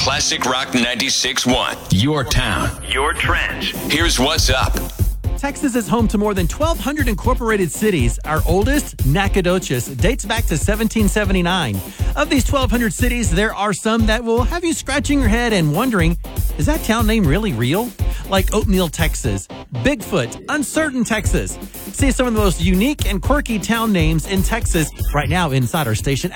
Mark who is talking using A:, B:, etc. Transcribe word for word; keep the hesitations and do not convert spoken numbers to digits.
A: Classic Rock ninety-six point one. Your town, your trends. Here's what's up.
B: Texas is home to more than twelve hundred incorporated cities. Our oldest, Nacogdoches, dates back to seventeen seventy-nine. Of these twelve hundred cities, there are some that will have you scratching your head and wondering, is that town name really real? Like Oatmeal, Texas, Bigfoot, Uncertain, Texas. See some of the most unique and quirky town names in Texas right now inside our station.